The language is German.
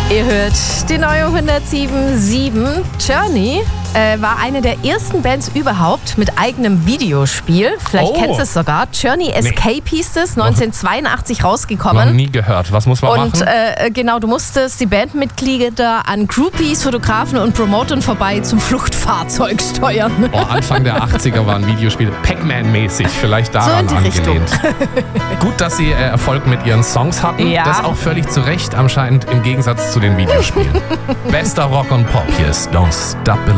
Ihr hört die neue 107.7. Journey war eine der ersten Bands überhaupt mit eigenem Videospiel. Vielleicht kennst du es sogar. Journey Escape hieß es, 1982 rausgekommen. Noch nie gehört. Was muss man machen? Und genau, du musstest die Bandmitglieder an Groupies, Fotografen und Promotern vorbei zum Fluchtfahrzeug steuern. Anfang der 80er waren Videospiele Pac-Man-mäßig, vielleicht daran so in die angelehnt. Gut, dass sie Erfolg mit ihren Songs hatten. Ja. Das auch völlig zu Recht, anscheinend im Gegensatz zu den Videospielen. Bester Rock und Pop, hier ist Don't Stop Believing.